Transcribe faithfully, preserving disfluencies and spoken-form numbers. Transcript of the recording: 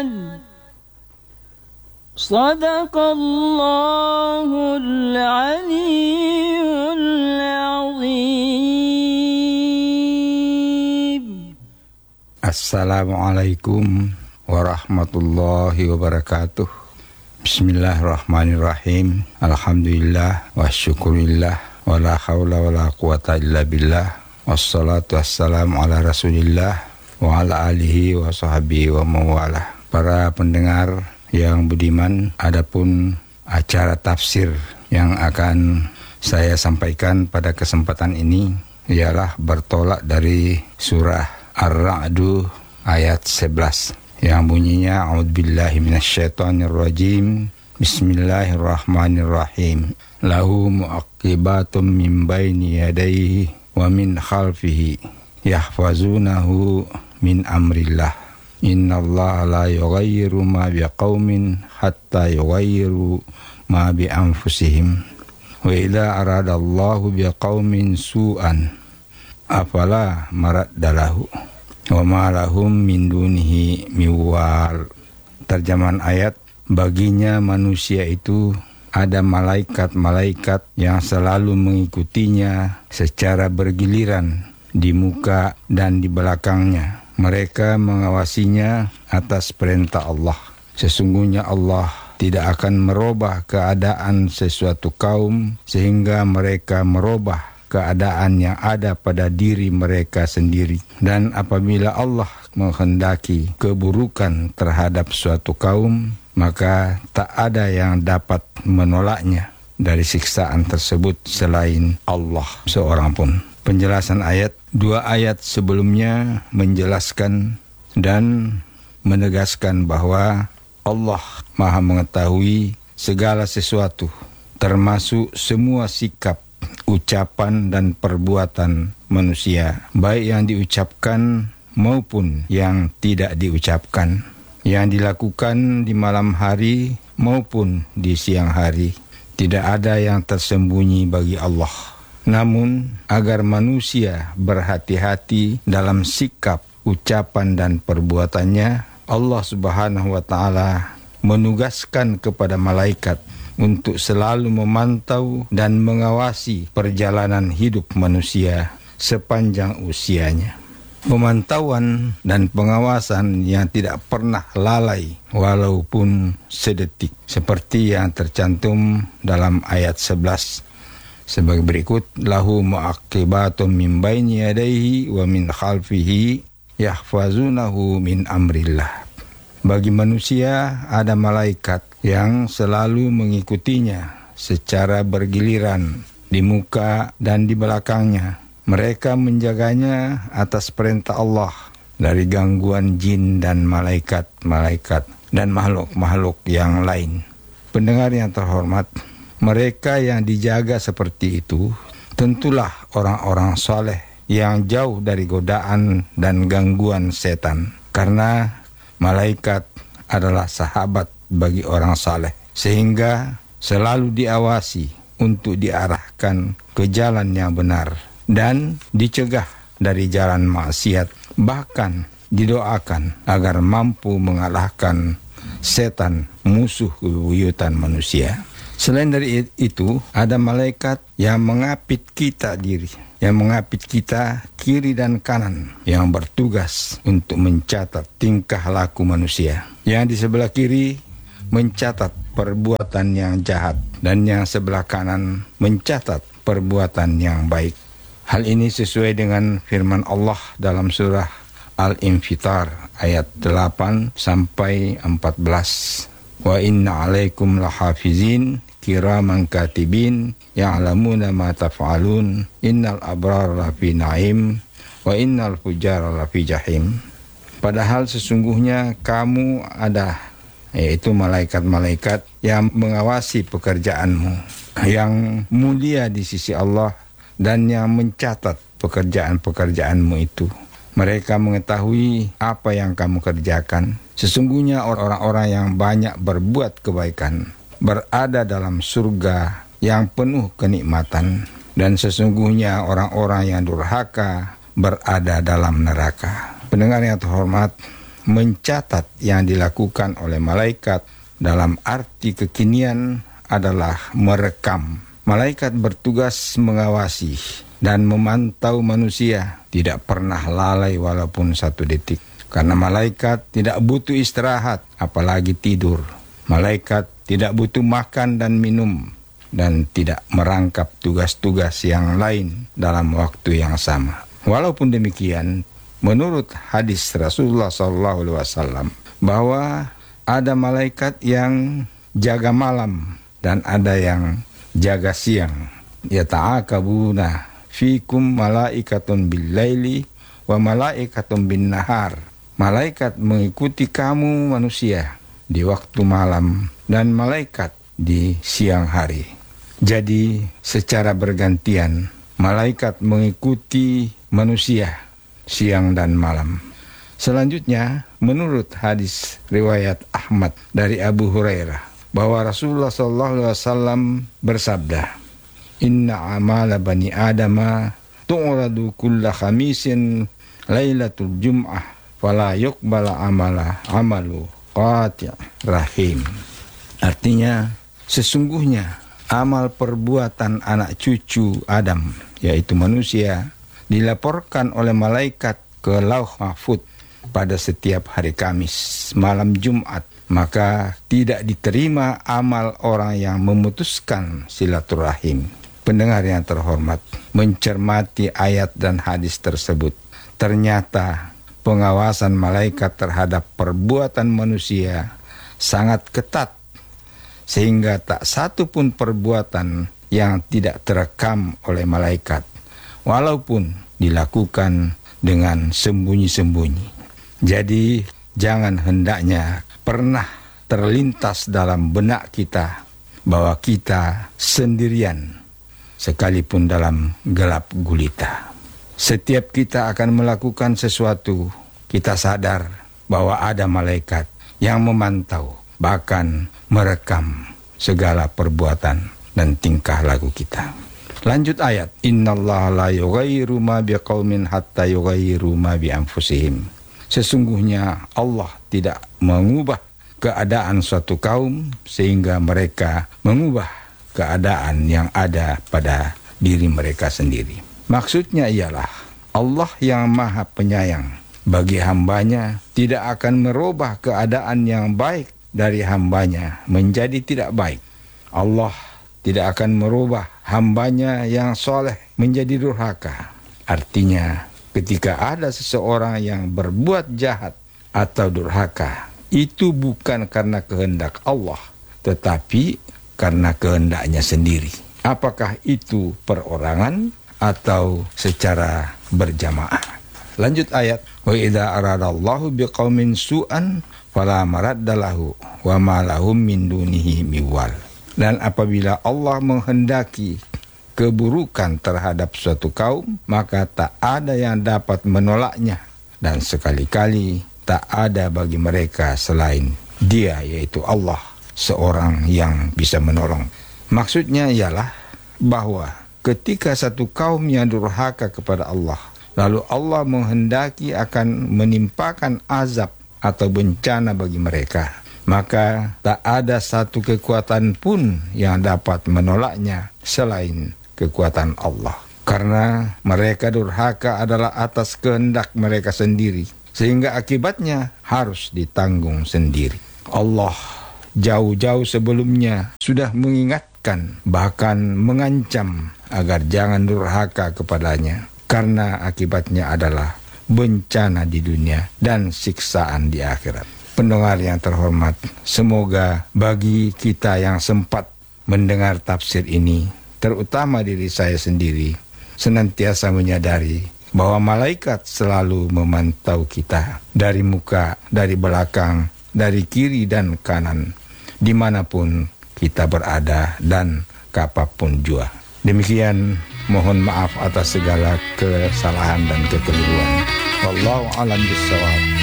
Sadaqallahul aliyyul azim. Assalamualaikum warahmatullahi wabarakatuh. Bismillahirrahmanirrahim. Alhamdulillah wa syukurillah wa la hawla wa la quwata illa billah. Wassalatu wassalamu ala rasulillah wa ala alihi wa sahbihi wa mawalah. Para pendengar yang budiman, adapun acara tafsir yang akan saya sampaikan pada kesempatan ini ialah bertolak dari surah Ar-Ra'du ayat sebelas yang bunyinya a'udzubillahi minasyaitonirrajim. Bismillahirrahmanirrahim. Lahu mu'aqibatum min baini yadayhi wa min khalfihi yahfazunahu min amrillah. Innallaha la yughayyiru ma biqaumin hatta yughayyiru ma bi anfusihim. Wa idza aradallahu biqaumin su'an afala maraddalahu wa ma lahum min dunihi miwal. Terjemahan ayat, baginya manusia itu ada malaikat-malaikat yang selalu mengikutinya secara bergiliran di muka dan di belakangnya. Mereka mengawasinya atas perintah Allah. Sesungguhnya Allah tidak akan merubah keadaan sesuatu kaum sehingga mereka merubah keadaan yang ada pada diri mereka sendiri. Dan apabila Allah menghendaki keburukan terhadap suatu kaum, maka tak ada yang dapat menolaknya dari siksaan tersebut selain Allah seorang pun. Penjelasan ayat, dua ayat sebelumnya menjelaskan dan menegaskan bahwa Allah Maha mengetahui segala sesuatu, termasuk semua sikap, ucapan dan perbuatan manusia, baik yang diucapkan maupun yang tidak diucapkan, yang dilakukan di malam hari maupun di siang hari. Tidak ada yang tersembunyi bagi Allah. Namun, agar manusia berhati-hati dalam sikap, ucapan dan perbuatannya, Allah Subhanahu wa taala menugaskan kepada malaikat untuk selalu memantau dan mengawasi perjalanan hidup manusia sepanjang usianya. Pemantauan dan pengawasan yang tidak pernah lalai walaupun sedetik, seperti yang tercantum dalam ayat sebelas sebagai berikut. Lahu mu'aqibatun min baini yadayhi wa min khalfihi yahfazunahu min amrillah. Bagi manusia ada malaikat yang selalu mengikutinya secara bergiliran di muka dan di belakangnya. Mereka menjaganya atas perintah Allah dari gangguan jin dan malaikat-malaikat dan makhluk-makhluk yang lain. Pendengar yang terhormat, mereka yang dijaga seperti itu tentulah orang-orang soleh yang jauh dari godaan dan gangguan setan. Karena malaikat adalah sahabat bagi orang saleh, sehingga selalu diawasi untuk diarahkan ke jalan yang benar dan dicegah dari jalan maksiat, bahkan didoakan agar mampu mengalahkan setan, musuh bebuyutan manusia. Selain dari itu, ada malaikat yang mengapit kita diri, yang mengapit kita kiri dan kanan, yang bertugas untuk mencatat tingkah laku manusia. Yang di sebelah kiri mencatat perbuatan yang jahat, dan yang sebelah kanan mencatat perbuatan yang baik. Hal ini sesuai dengan firman Allah dalam surah Al-Infitar ayat delapan sampai empat belas. Wa inna alaikum lahafizin kiraman katibin ya'lamuna ma taf'alun innal abrar lafi na'im wa innal fujara lafi jahim. Padahal sesungguhnya kamu ada, yaitu malaikat-malaikat yang mengawasi pekerjaanmu, yang mulia di sisi Allah dan yang mencatat pekerjaan-pekerjaanmu itu. Mereka mengetahui apa yang kamu kerjakan. Sesungguhnya orang-orang yang banyak berbuat kebaikan berada dalam surga yang penuh kenikmatan, dan sesungguhnya orang-orang yang durhaka berada dalam neraka. Pendengar yang terhormat, mencatat yang dilakukan oleh malaikat dalam arti kekinian adalah merekam. Malaikat bertugas mengawasi dan memantau manusia, tidak pernah lalai walaupun satu detik. Karena malaikat tidak butuh istirahat, apalagi tidur. Malaikat tidak butuh makan dan minum, dan tidak merangkap tugas-tugas yang lain dalam waktu yang sama. Walaupun demikian, menurut hadis Rasulullah shallallahu alaihi wasallam bahwa ada malaikat yang jaga malam dan ada yang jaga siang. Yata'akabuna fikum malaikatun bil laili wa malaikatun bin nahar. Malaikat mengikuti kamu manusia di waktu malam dan malaikat di siang hari. Jadi secara bergantian malaikat mengikuti manusia siang dan malam. Selanjutnya, menurut hadis riwayat Ahmad dari Abu Hurairah bahwa Rasulullah shallallahu alaihi wasallam bersabda, "Inna amala bani Adama tu'radu kulla khamisin lailatul jum'ah fala yuqbala amala amalu qati' rahim." Artinya, sesungguhnya amal perbuatan anak cucu Adam, yaitu manusia, dilaporkan oleh malaikat ke Lauh Mahfud pada setiap hari Kamis, malam Jumat. Maka tidak diterima amal orang yang memutuskan silaturahim. Pendengar yang terhormat, mencermati ayat dan hadis tersebut, ternyata pengawasan malaikat terhadap perbuatan manusia sangat ketat, sehingga tak satu pun perbuatan yang tidak terekam oleh malaikat, walaupun dilakukan dengan sembunyi-sembunyi. Jadi jangan hendaknya pernah terlintas dalam benak kita bahwa kita sendirian, sekalipun dalam gelap gulita. Setiap kita akan melakukan sesuatu, kita sadar bahwa ada malaikat yang memantau, bahkan merekam segala perbuatan dan tingkah laku kita. Lanjut ayat, innallaha la yughayyiru ma biqaumin hatta yughayyiru ma bi anfusihim. Sesungguhnya Allah tidak mengubah keadaan suatu kaum sehingga mereka mengubah keadaan yang ada pada diri mereka sendiri. Maksudnya ialah Allah yang maha penyayang bagi hambanya tidak akan merubah keadaan yang baik dari hambanya menjadi tidak baik. Allah tidak akan merubah hambanya yang soleh menjadi durhaka. Artinya, ketika ada seseorang yang berbuat jahat atau durhaka, itu bukan karena kehendak Allah, tetapi karena kehendaknya sendiri. Apakah itu perorangan atau secara berjamaah? Lanjut ayat, wa idza aradallahu biqaumin su'an fala maraddalahu wa ma lahum min dunihi miwal. Dan apabila Allah menghendaki keburukan terhadap suatu kaum, maka tak ada yang dapat menolaknya, dan sekali-kali tak ada bagi mereka selain Dia, yaitu Allah, seorang yang bisa menolong. Maksudnya ialah bahwa ketika satu kaum yang durhaka kepada Allah, lalu Allah menghendaki akan menimpakan azab atau bencana bagi mereka, maka tak ada satu kekuatan pun yang dapat menolaknya selain kekuatan Allah. Karena mereka durhaka adalah atas kehendak mereka sendiri, sehingga akibatnya harus ditanggung sendiri. Allah jauh-jauh sebelumnya sudah mengingatkan, bahkan mengancam agar jangan durhaka kepadanya, karena akibatnya adalah bencana di dunia dan siksaan di akhirat. Pendengar yang terhormat, semoga bagi kita yang sempat mendengar tafsir ini, terutama diri saya sendiri, senantiasa menyadari bahwa malaikat selalu memantau kita dari muka, dari belakang, dari kiri dan kanan, dimanapun kita berada dan kapanpun jua. Demikian, mohon maaf atas segala kesalahan dan kekeliruan. Wallahu a'lam bishawab.